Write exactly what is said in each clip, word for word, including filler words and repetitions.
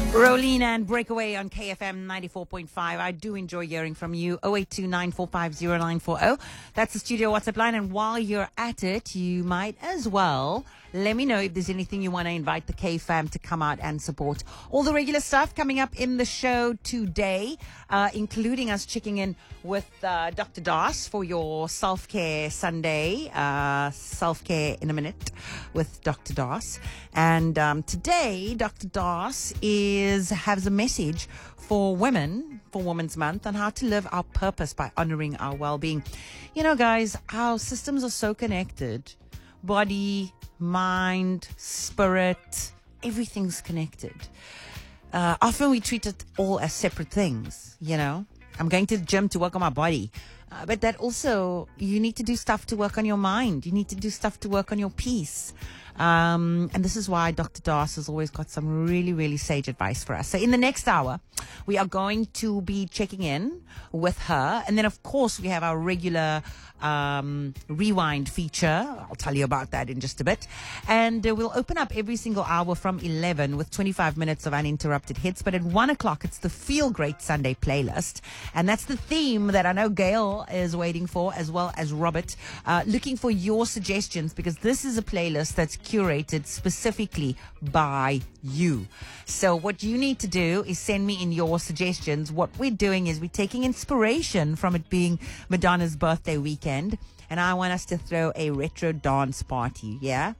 Rolene and Breakaway on K F M ninety-four point five. I do enjoy hearing from you. oh eight two nine four five oh nine four oh. That's the studio WhatsApp line. And while you're at it, you might as well let me know if there's anything you want to invite the K-Fam to come out and support. All the regular stuff coming up in the show today, uh, including us checking in with uh, Doctor Das for your self-care Sunday. Uh, self-care in a minute with Doctor Das. And um, today, Doctor Das is has a message for women, for Women's Month, on how to live our purpose by honoring our well-being. You know, guys, our systems are so connected. Body, mind, spirit, everything's connected. Uh, often we treat it all as separate things, you know. I'm going to the gym to work on my body. Uh, but that also, you need to do stuff to work on your mind. You need to do stuff to work on your peace. Um, and this is why Doctor Das has always got some really, really sage advice for us. So in the next hour, we are going to be checking in with her. And then, of course, we have our regular um, rewind feature. I'll tell you about that in just a bit. And uh, we'll open up every single hour from eleven with twenty-five minutes of uninterrupted hits. But at one o'clock, it's the Feel Great Sunday playlist. And that's the theme that I know Gail is waiting for, as well as Robert, uh, looking for your suggestions, because this is a playlist that's curated specifically by you. So what you need to do is send me in your suggestions. What we're doing is we're taking inspiration from it being Madonna's birthday weekend, and I want us to throw a retro dance party. Yeah.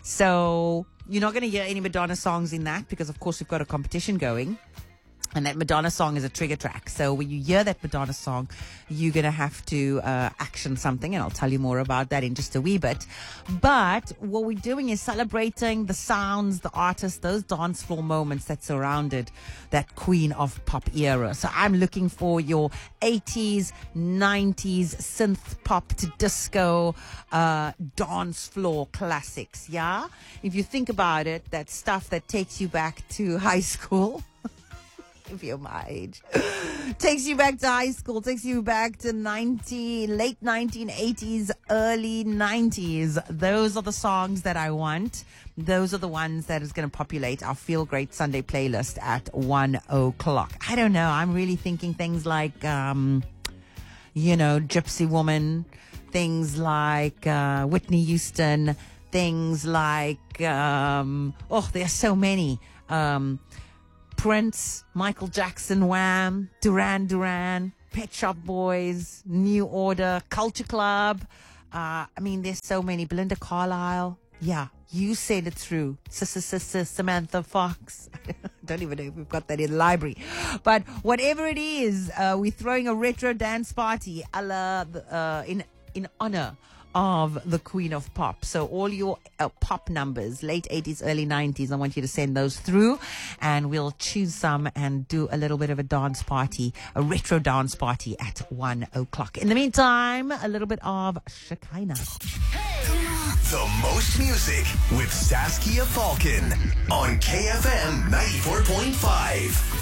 So you're not going to hear any Madonna songs in that, because of course we've got a competition going. And that Madonna song is a trigger track. So when you hear that Madonna song, you're going to have to uh, action something. And I'll tell you more about that in just a wee bit. But what we're doing is celebrating the sounds, the artists, those dance floor moments that surrounded that queen of pop era. So I'm looking for your eighties, nineties, synth pop to disco uh, dance floor classics. Yeah? If you think about it, that stuff that takes you back to high school. If you're my age, takes you back to high school, takes you back to ninety, late nineteen eighties, early nineties. Those are the songs that I want. Those are the ones that is going to populate our Feel Great Sunday playlist at one o'clock. I don't know. I'm really thinking things like, um, you know, Gypsy Woman, things like uh, Whitney Houston, things like, um, oh, there are so many. Um, Prince, Michael Jackson, Wham, Duran Duran, Pet Shop Boys, New Order, Culture Club. Uh, I mean, there's so many. Belinda Carlisle. Yeah, you said it through. Sister, sister, Samantha Fox. Don't even know if we've got that in the library. But whatever it is, uh, we're throwing a retro dance party a la, uh, in, in honor of the Queen of Pop. So all your uh, pop numbers, late eighties, early nineties, I want you to send those through, and we'll choose some and do a little bit of a dance party, a retro dance party at one o'clock. In the meantime, a little bit of Shekinah. The most music with Saskia Falcon on K F M ninety-four point five.